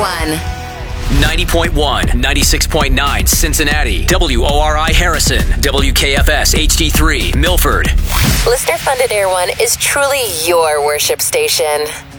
One. 90.1, 96.9 Cincinnati, WORI Harrison, WKFS HD3 Milford. Listener-funded Air One is truly your worship station.